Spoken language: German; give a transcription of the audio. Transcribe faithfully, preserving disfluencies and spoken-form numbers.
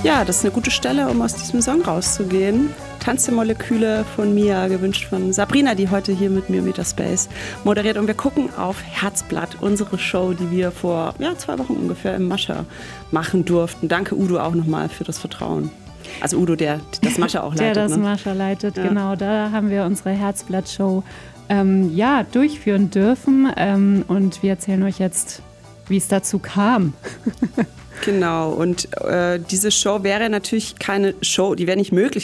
Ja, das ist eine gute Stelle, um aus diesem Song rauszugehen. Tanz der Moleküle von Mia, gewünscht von Sabrina, die heute hier mit mir Metaspace moderiert. Und wir gucken auf Herzblatt, unsere Show, die wir vor ja, zwei Wochen ungefähr im Mascha machen durften. Danke Udo auch nochmal für das Vertrauen. Also Udo, der das Mascha auch leitet. Der das ne? Mascha leitet, ja. Genau. Da haben wir unsere Herzblatt-Show ähm, ja, durchführen dürfen. Ähm, und wir erzählen euch jetzt, wie es dazu kam. Genau, und äh, diese Show wäre natürlich keine Show, die wäre nicht möglich